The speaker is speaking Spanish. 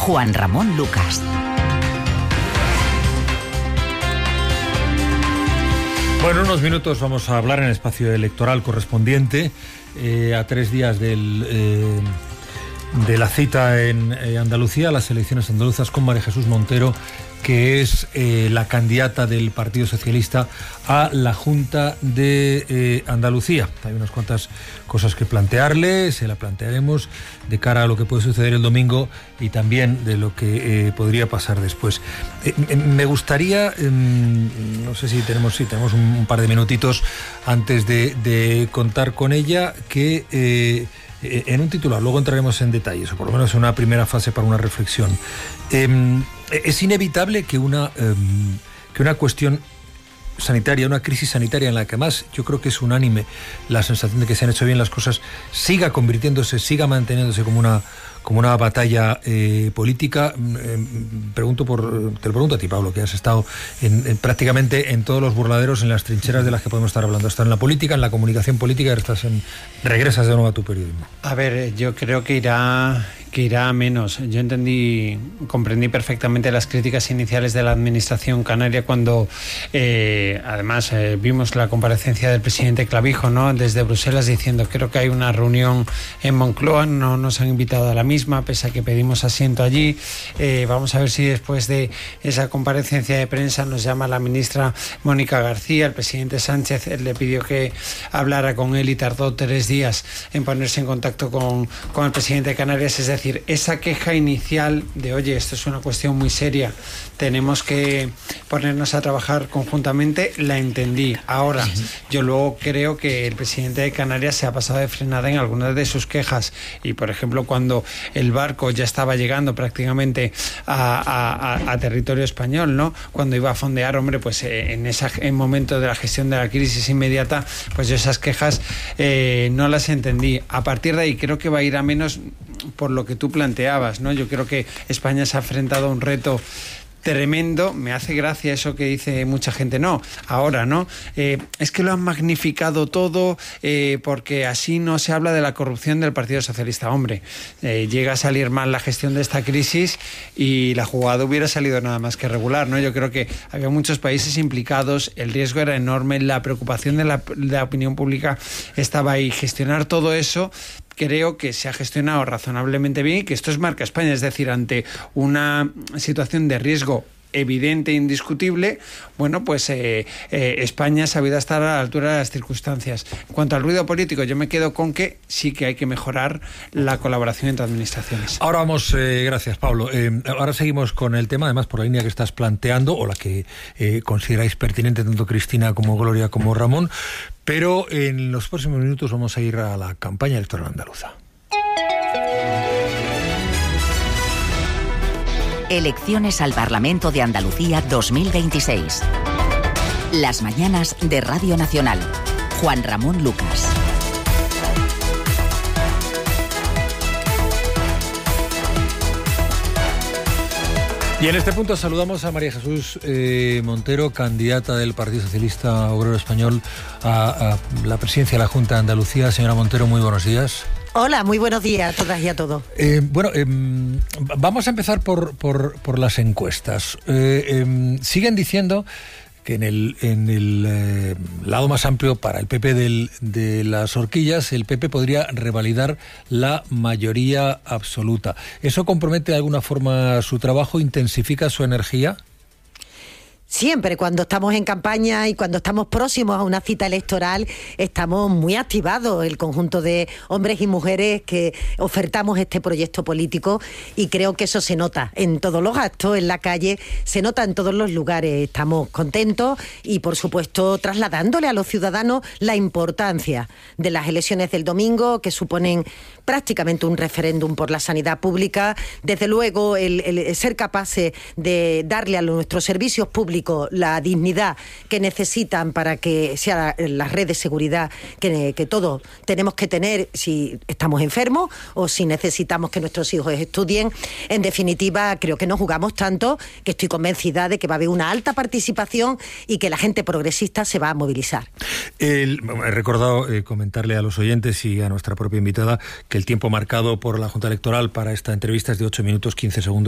Juan Ramón Lucas. Bueno, en unos minutos vamos a hablar en el espacio electoral correspondiente a 3 días de la cita en Andalucía, las elecciones andaluzas, con María Jesús Montero, que es la candidata del Partido Socialista a la Junta de Andalucía. Hay unas cuantas cosas que plantearle, se la plantearemos de cara a lo que puede suceder el domingo y también de lo que podría pasar después. Me gustaría, no sé si tenemos un par de minutitos antes de contar con ella, que en un titular, luego entraremos en detalles, o por lo menos en una primera fase para una reflexión. Es inevitable que una cuestión sanitaria, una crisis sanitaria en la que más yo creo que es unánime la sensación de que se han hecho bien las cosas, siga manteniéndose como una batalla política. Te lo pregunto a ti, Pablo, que has estado prácticamente en todos los burladeros, en las trincheras de las que podemos estar hablando. Has estado en la política, en la comunicación política, regresas de nuevo a tu periodismo. A ver, yo creo que irá a menos. Yo comprendí perfectamente las críticas iniciales de la administración canaria cuando además vimos la comparecencia del presidente Clavijo, ¿no?, desde Bruselas, diciendo: creo que hay una reunión en Moncloa, no nos han invitado a la misma, pese a que pedimos asiento allí. Vamos a ver si después de esa comparecencia de prensa nos llama la ministra Mónica García. El presidente Sánchez le pidió que hablara con él y tardó 3 días en ponerse en contacto con el presidente de Canarias. Es decir, esa queja inicial de: oye, esto es una cuestión muy seria, tenemos que ponernos a trabajar conjuntamente, la entendí. Ahora, yo luego creo que el presidente de Canarias se ha pasado de frenada en algunas de sus quejas, y por ejemplo, cuando el barco ya estaba llegando prácticamente a territorio español, ¿no?, cuando iba a fondear, hombre, pues en momento de la gestión de la crisis inmediata, pues yo esas quejas no las entendí. A partir de ahí creo que va a ir a menos por lo que tú planteabas, ¿no? Yo creo que España se ha enfrentado a un reto tremendo. Me hace gracia eso que dice mucha gente: no, ahora, ¿no? Es que lo han magnificado todo porque así no se habla de la corrupción del Partido Socialista. Hombre, llega a salir mal la gestión de esta crisis y la jugada hubiera salido nada más que regular, ¿no? Yo creo que había muchos países implicados, el riesgo era enorme, la preocupación de la opinión pública estaba ahí. Gestionar todo eso creo que se ha gestionado razonablemente bien y que esto es marca España. Es decir, ante una situación de riesgo evidente e indiscutible, bueno, pues España ha sabido estar a la altura de las circunstancias. En cuanto al ruido político, yo me quedo con que sí que hay que mejorar la colaboración entre administraciones. Ahora vamos, gracias, Pablo. Ahora seguimos con el tema, además por la línea que estás planteando, o la que consideráis pertinente tanto Cristina como Gloria como Ramón, pero en los próximos minutos vamos a ir a la campaña electoral andaluza. Elecciones al Parlamento de Andalucía 2026. Las mañanas de Radio Nacional. Juan Ramón Lucas. Y en este punto saludamos a María Jesús Montero, candidata del Partido Socialista Obrero Español a la presidencia de la Junta de Andalucía. Señora Montero, muy buenos días. Hola, muy buenos días a todas y a todos. Vamos a empezar por las encuestas. Siguen diciendo que en el lado más amplio para el PP de las horquillas, el PP podría revalidar la mayoría absoluta. ¿Eso compromete de alguna forma su trabajo, intensifica su energía? Siempre, cuando estamos en campaña y cuando estamos próximos a una cita electoral, estamos muy activados, el conjunto de hombres y mujeres que ofertamos este proyecto político, y creo que eso se nota en todos los actos, en la calle, se nota en todos los lugares. Estamos contentos y, por supuesto, trasladándole a los ciudadanos la importancia de las elecciones del domingo, que suponen prácticamente un referéndum por la sanidad pública. Desde luego, el ser capaces de darle a nuestros servicios públicos la dignidad que necesitan para que sea la red de seguridad que todos tenemos que tener si estamos enfermos o si necesitamos que nuestros hijos estudien. En definitiva, creo que no jugamos tanto, que estoy convencida de que va a haber una alta participación y que la gente progresista se va a movilizar. He recordado comentarle a los oyentes y a nuestra propia invitada que el tiempo marcado por la Junta Electoral para esta entrevista es de 8 minutos 15 segundos.